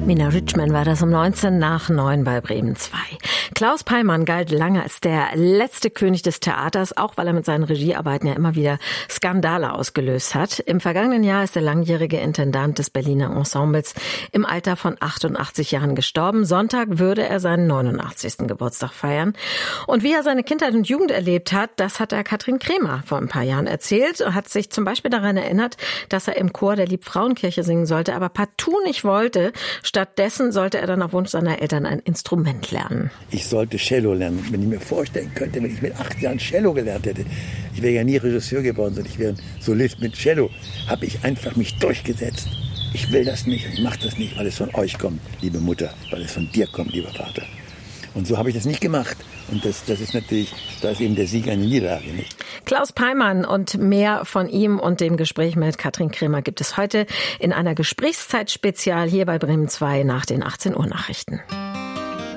Mina Rütschmann war das um 9:19 bei Bremen 2. Klaus Peimann galt lange als der letzte König des Theaters, auch weil er mit seinen Regiearbeiten ja immer wieder Skandale ausgelöst hat. Im vergangenen Jahr ist der langjährige Intendant des Berliner Ensembles im Alter von 88 Jahren gestorben. Sonntag würde er seinen 89. Geburtstag feiern. Und wie er seine Kindheit und Jugend erlebt hat, das hat er Katrin Kremer vor ein paar Jahren erzählt. Er hat sich zum Beispiel daran erinnert, dass er im Chor der Liebfrauenkirche singen sollte, aber partout nicht wollte. Stattdessen sollte er dann auf Wunsch seiner Eltern ein Instrument lernen. Ich sollte Cello lernen. Wenn ich mir vorstellen könnte, wenn ich mit 8 Jahren Cello gelernt hätte, ich wäre ja nie Regisseur geworden, sondern ich wäre ein Solist mit Cello, habe ich einfach mich durchgesetzt. Ich will das nicht, ich mache das nicht, weil es von euch kommt, liebe Mutter, weil es von dir kommt, lieber Vater. Und so habe ich das nicht gemacht. Und das ist natürlich, da ist eben der Sieg eine Niederlage, nicht? Klaus Peimann und mehr von ihm und dem Gespräch mit Katrin Kremer gibt es heute in einer Gesprächszeit-Spezial hier bei Bremen 2 nach den 18 Uhr Nachrichten.